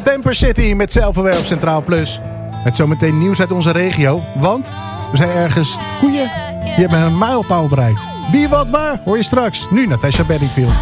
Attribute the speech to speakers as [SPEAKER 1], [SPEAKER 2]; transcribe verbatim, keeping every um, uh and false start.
[SPEAKER 1] Stamper City met zelfverwerp Centraal Plus. Met zometeen nieuws uit onze regio. Want er zijn ergens koeien die hebben een mijlpaal bereikt. Wie, wat, waar, hoor je straks. Nu Natasha Bedingfield.